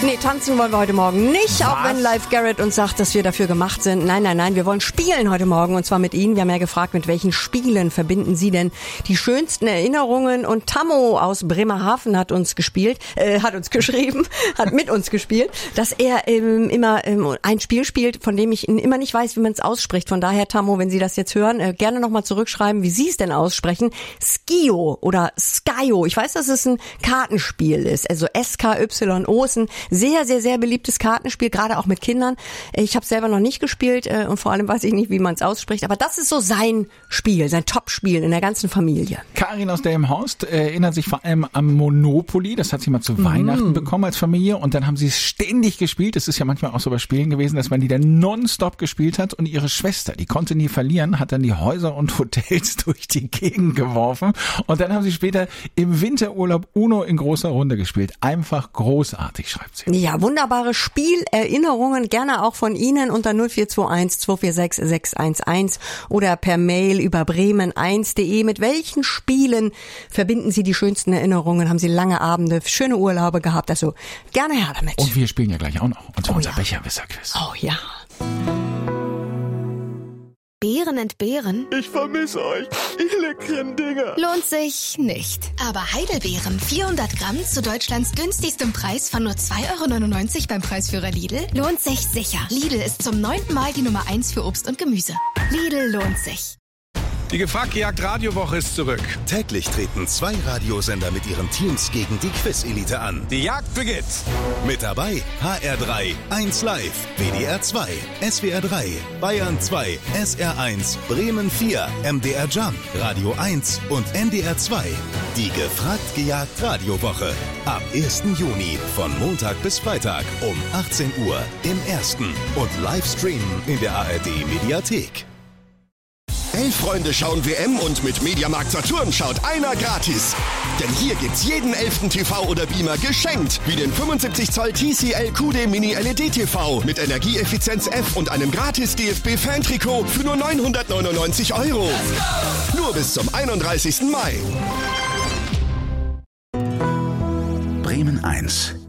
Nee, tanzen wollen wir heute Morgen nicht, auch wenn Live Garrett uns sagt, dass wir dafür gemacht sind. Nein, wir wollen spielen heute Morgen und zwar mit Ihnen. Wir haben ja gefragt, mit welchen Spielen verbinden Sie denn die schönsten Erinnerungen? Und Tammo aus Bremerhaven hat uns geschrieben, hat mit uns gespielt, dass er immer ein Spiel spielt, von dem ich immer nicht weiß, wie man es ausspricht. Von daher, Tammo, wenn Sie das jetzt hören, gerne nochmal zurückschreiben, wie Sie es denn aussprechen. Skio oder Skyo. Ich weiß, dass es ein Kartenspiel ist, also SKYO ist ein sehr, sehr, sehr beliebtes Kartenspiel, gerade auch mit Kindern. Ich habe selber noch nicht gespielt und vor allem weiß ich nicht, wie man es ausspricht. Aber das ist so sein Spiel, sein Top-Spiel in der ganzen Familie. Karin aus Delmenhorst erinnert sich vor allem am Monopoly. Das hat sie mal zu Weihnachten bekommen als Familie. Und dann haben sie es ständig gespielt. Das ist ja manchmal auch so bei Spielen gewesen, dass man die dann nonstop gespielt hat. Und ihre Schwester, die konnte nie verlieren, hat dann die Häuser und Hotels durch die Gegend geworfen. Und dann haben sie später im Winterurlaub Uno in großer Runde gespielt. Einfach großartig, schreibt sie. Ja, wunderbare Spielerinnerungen, gerne auch von Ihnen unter 0421 246 611 oder per Mail über bremen1.de. Mit welchen Spielen verbinden Sie die schönsten Erinnerungen? Haben Sie lange Abende, schöne Urlaube gehabt? Also gerne her damit. Und wir spielen ja gleich auch noch. Und zwar unser Becherwisser-Quiz. Oh ja. Beeren entbehren? Ich vermisse euch, ihr leckeren Dinger. Lohnt sich nicht. Aber Heidelbeeren 400 Gramm zu Deutschlands günstigstem Preis von nur 2,99 € beim Preisführer Lidl lohnt sich sicher. Lidl ist zum 9. Mal die Nummer 1 für Obst und Gemüse. Lidl lohnt sich. Die Gefragt-Jagd-Radiowoche ist zurück. Täglich treten 2 Radiosender mit ihren Teams gegen die Quiz-Elite an. Die Jagd beginnt. Mit dabei HR3, 1 Live, WDR 2, SWR 3, Bayern 2, SR 1, Bremen 4, MDR Jump, Radio 1 und NDR 2. Die Gefragt-Gejagd-Radiowoche. Ab 1. Juni von Montag bis Freitag um 18 Uhr im Ersten und Livestreamen in der ARD-Mediathek. 11 Freunde schauen WM und mit Mediamarkt Saturn schaut einer gratis. Denn hier gibt's jeden 11. TV oder Beamer geschenkt. Wie den 75 Zoll TCL QD Mini LED TV mit Energieeffizienz F und einem gratis DFB-Fan-Trikot für nur 999 €. Nur bis zum 31. Mai. Bremen 1.